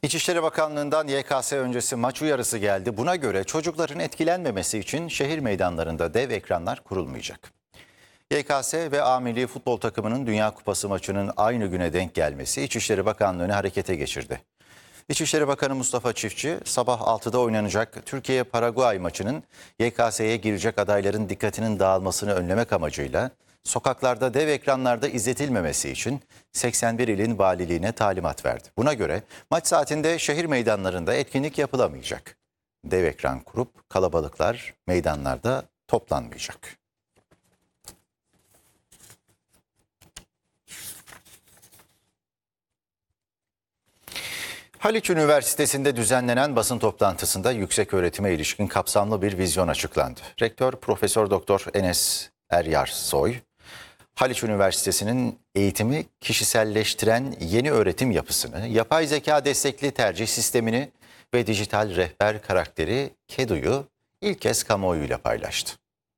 İçişleri Bakanlığı'ndan YKS öncesi maç uyarısı geldi. Buna göre çocukların etkilenmemesi için şehir meydanlarında dev ekranlar kurulmayacak. YKS ve A Milli Futbol takımının Dünya Kupası maçının aynı güne denk gelmesi İçişleri Bakanlığı'nı harekete geçirdi. İçişleri Bakanı Mustafa Çiftçi, sabah 6'da oynanacak Türkiye-Paraguay maçının YKS'ye girecek adayların dikkatinin dağılmasını önlemek amacıyla sokaklarda dev ekranlarda izletilmemesi için 81 ilin valiliğine talimat verdi. Buna göre maç saatinde şehir meydanlarında etkinlik yapılamayacak. Dev ekran kurup kalabalıklar meydanlarda toplanmayacak. Haliç Üniversitesi'nde düzenlenen basın toplantısında yükseköğretime ilişkin kapsamlı bir vizyon açıklandı. Rektör Profesör Doktor Enes Eryarsoy, Haliç Üniversitesi'nin eğitimi kişiselleştiren yeni öğretim yapısını, yapay zeka destekli tercih sistemini ve dijital rehber karakteri KEDU'yu ilk kez kamuoyuyla paylaştı.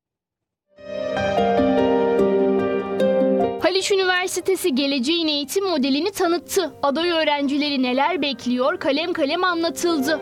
Haliç Üniversitesi geleceğin eğitim modelini tanıttı. Aday öğrencileri neler bekliyor kalem kalem anlatıldı.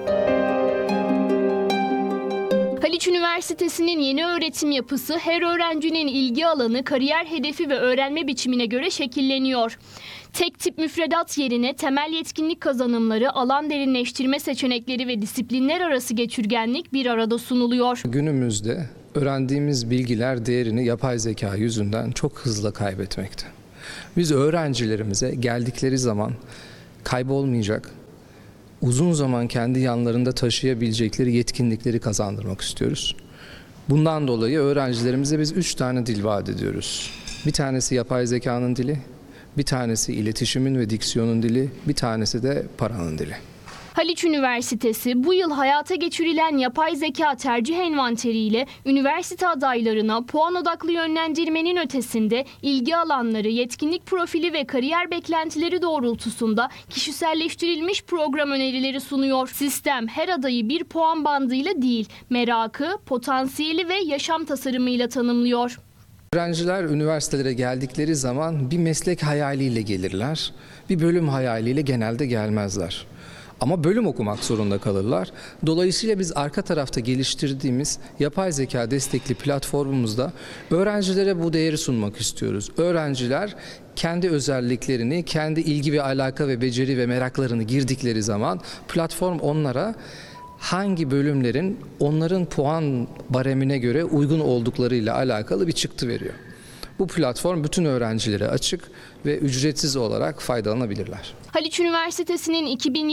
Haliç Üniversitesi'nin yeni öğretim yapısı her öğrencinin ilgi alanı, kariyer hedefi ve öğrenme biçimine göre şekilleniyor. Tek tip müfredat yerine temel yetkinlik kazanımları, alan derinleştirme seçenekleri ve disiplinler arası geçirgenlik bir arada sunuluyor. Günümüzde öğrendiğimiz bilgiler değerini yapay zeka yüzünden çok hızlı kaybetmekte. Biz öğrencilerimize geldikleri zaman kaybolmayacak, uzun zaman kendi yanlarında taşıyabilecekleri yetkinlikleri kazandırmak istiyoruz. Bundan dolayı öğrencilerimize biz 3 tane dil vaat ediyoruz. Bir tanesi yapay zekanın dili, bir tanesi iletişimin ve diksiyonun dili, bir tanesi de paranın dili. Haliç Üniversitesi bu yıl hayata geçirilen yapay zeka tercih envanteriyle üniversite adaylarına puan odaklı yönlendirmenin ötesinde ilgi alanları, yetkinlik profili ve kariyer beklentileri doğrultusunda kişiselleştirilmiş program önerileri sunuyor. Sistem her adayı bir puan bandıyla değil, merakı, potansiyeli ve yaşam tasarımıyla tanımlıyor. Öğrenciler üniversitelere geldikleri zaman bir meslek hayaliyle gelirler, bir bölüm hayaliyle genelde gelmezler. Ama bölüm okumak zorunda kalırlar. Dolayısıyla biz arka tarafta geliştirdiğimiz yapay zeka destekli platformumuzda öğrencilere bu değeri sunmak istiyoruz. Öğrenciler kendi özelliklerini, kendi ilgi ve alaka ve beceri ve meraklarını girdikleri zaman platform onlara hangi bölümlerin onların puan baremine göre uygun olduklarıyla alakalı bir çıktı veriyor. Bu platform bütün öğrencilere açık ve ücretsiz olarak faydalanabilirler. Haliç Üniversitesi'nin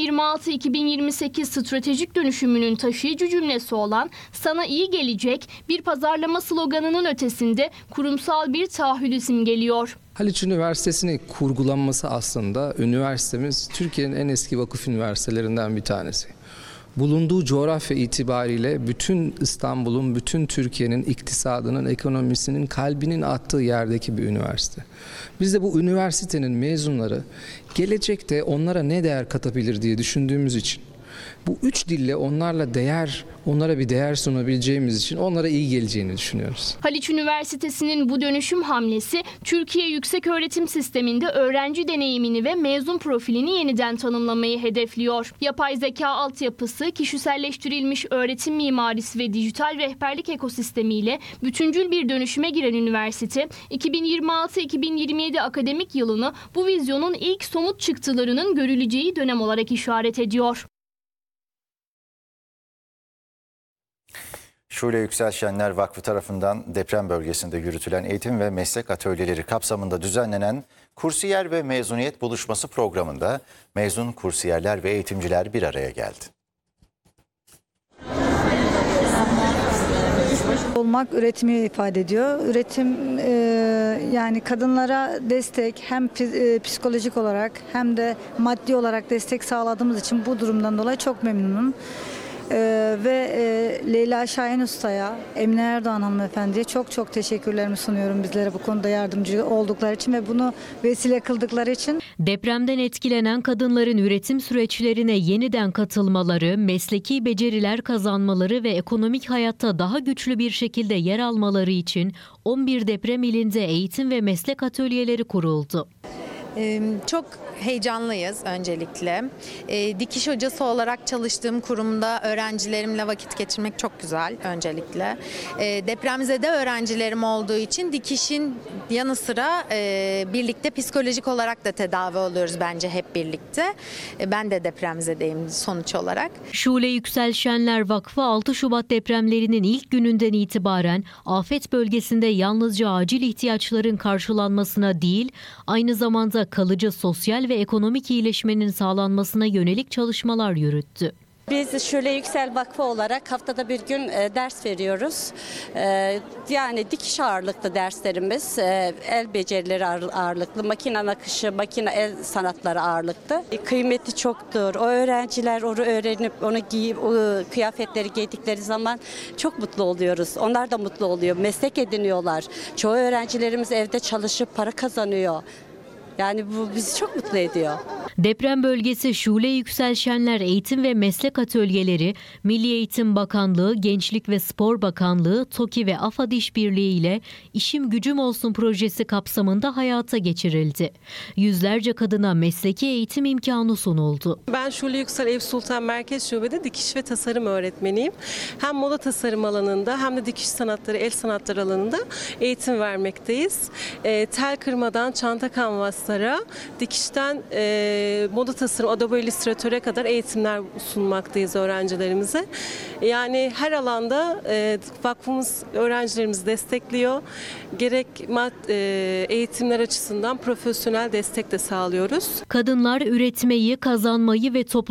2026-2028 stratejik dönüşümünün taşıyıcı cümlesi olan "Sana iyi gelecek" bir pazarlama sloganının ötesinde kurumsal bir taahhüdü simgeliyor. Haliç Üniversitesi'nin kurgulanması aslında üniversitemiz Türkiye'nin en eski vakıf üniversitelerinden bir tanesi. Bulunduğu coğrafya itibariyle bütün İstanbul'un, bütün Türkiye'nin iktisadının, ekonomisinin kalbinin attığı yerdeki bir üniversite. Biz de bu üniversitenin mezunları gelecekte onlara ne değer katabilir diye düşündüğümüz için bu 3 dille onlara bir değer sunabileceğimiz için onlara iyi geleceğini düşünüyoruz. Haliç Üniversitesi'nin bu dönüşüm hamlesi Türkiye Yükseköğretim Sistemi'nde öğrenci deneyimini ve mezun profilini yeniden tanımlamayı hedefliyor. Yapay zeka altyapısı, kişiselleştirilmiş öğretim mimarisi ve dijital rehberlik ekosistemiyle bütüncül bir dönüşüme giren üniversite, 2026-2027 akademik yılını bu vizyonun ilk somut çıktılarının görüleceği dönem olarak işaret ediyor. Şule Yüksel Şenler Vakfı tarafından deprem bölgesinde yürütülen eğitim ve meslek atölyeleri kapsamında düzenlenen kursiyer ve mezuniyet buluşması programında mezun kursiyerler ve eğitimciler bir araya geldi. Olmak üretimi ifade ediyor. Üretim yani kadınlara destek hem psikolojik olarak hem de maddi olarak destek sağladığımız için bu durumdan dolayı çok memnunum. Leyla Şahin Usta'ya, Emine Erdoğan hanımefendiye çok teşekkürlerimi sunuyorum bizlere bu konuda yardımcı oldukları için ve bunu vesile kıldıkları için. Depremden etkilenen kadınların üretim süreçlerine yeniden katılmaları, mesleki beceriler kazanmaları ve ekonomik hayatta daha güçlü bir şekilde yer almaları için 11 deprem ilinde eğitim ve meslek atölyeleri kuruldu. Çok heyecanlıyız öncelikle. Dikiş hocası olarak çalıştığım kurumda öğrencilerimle vakit geçirmek çok güzel öncelikle. Depremzede öğrencilerim olduğu için dikişin yanı sıra birlikte psikolojik olarak da tedavi oluyoruz bence hep birlikte. Ben de depremzedeyim sonuç olarak. Şule Yüksel Şenler Vakfı 6 Şubat depremlerinin ilk gününden itibaren afet bölgesinde yalnızca acil ihtiyaçların karşılanmasına değil, aynı zamanda kalıcı sosyal ve ekonomik iyileşmenin sağlanmasına yönelik çalışmalar yürüttü. Biz Şule Yüksel Vakfı olarak haftada bir gün ders veriyoruz. Yani dikiş ağırlıklı derslerimiz, el becerileri ağırlıklı, makine nakışı, makine el sanatları ağırlıklı. Kıymeti çoktur. O öğrenciler onu öğrenip onu giyip o kıyafetleri giydikleri zaman çok mutlu oluyoruz. Onlar da mutlu oluyor. Meslek ediniyorlar. Çoğu öğrencilerimiz evde çalışıp para kazanıyor. Yani bu bizi çok mutlu ediyor. Deprem bölgesi Şule Yüksel Şenler Eğitim ve Meslek Atölyeleri, Milli Eğitim Bakanlığı, Gençlik ve Spor Bakanlığı, TOKİ ve AFAD işbirliği ile İşim Gücüm Olsun projesi kapsamında hayata geçirildi. Yüzlerce kadına mesleki eğitim imkanı sunuldu. Ben Şule Yüksel Eyüp Sultan Merkez Şube'de dikiş ve tasarım öğretmeniyim. Hem moda tasarım alanında hem de dikiş sanatları, el sanatları alanında eğitim vermekteyiz. Tel kırmadan çanta kanvaslara, dikişten moda tasarım, Adobe Illustrator'a kadar eğitimler sunmaktayız öğrencilerimize. Yani her alanda vakfımız öğrencilerimizi destekliyor. Gerek eğitimler açısından profesyonel destek de sağlıyoruz. Kadınlar üretmeyi, kazanmayı ve